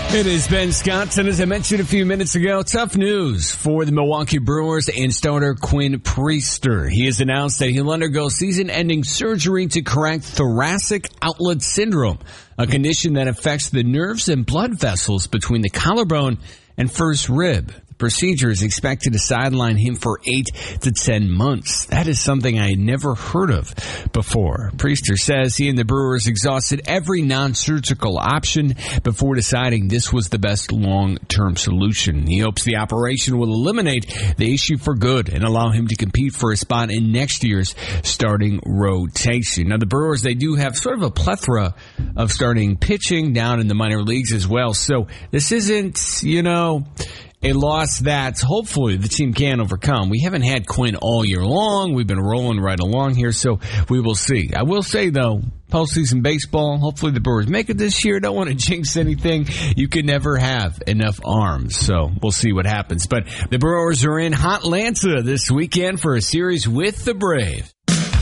It is Ben Scott, and as I mentioned a few minutes ago, tough news for the Milwaukee Brewers and starter Quinn Priester. He has announced that he'll undergo season-ending surgery to correct thoracic outlet syndrome, a condition that affects the nerves and blood vessels between the collarbone and first rib. Procedure is expected to sideline him for 8 to 10 months. That is something I had never heard of before. Priester says he and the Brewers exhausted every non-surgical option before deciding this was the best long-term solution. He hopes the operation will eliminate the issue for good and allow him to compete for a spot in next year's starting rotation. Now, the Brewers, they do have sort of a plethora of starting pitching down in the minor leagues as well. So this isn't, a loss that hopefully the team can overcome. We haven't had Quinn all year long. We've been rolling right along here, so we will see. I will say, though, postseason baseball, hopefully the Brewers make it this year. Don't want to jinx anything. You can never have enough arms, so we'll see what happens. But the Brewers are in Hotlanta this weekend for a series with the Braves.